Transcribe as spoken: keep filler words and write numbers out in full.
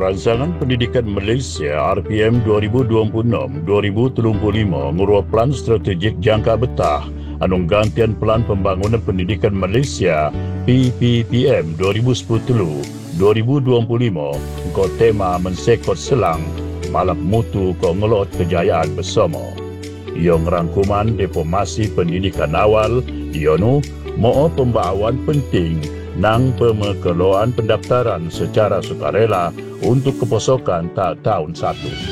Rancangan Pendidikan Malaysia R P M dua ribu dua puluh enam dua ribu tiga puluh lima ngurau Pelan Strategik Jangka Betah anu gantian Pelan Pembangunan Pendidikan Malaysia P P P M dua ribu sepuluh dua ribu dua puluh lima ko tema mensekot selang malap mutu ko ngelot kejayaan bersama. Yang rangkuman diplomasi pendidikan awal ionu mo'o pembawaan penting nang pemekeloan pendaftaran secara sukarela untuk keposokan tak tahun satu.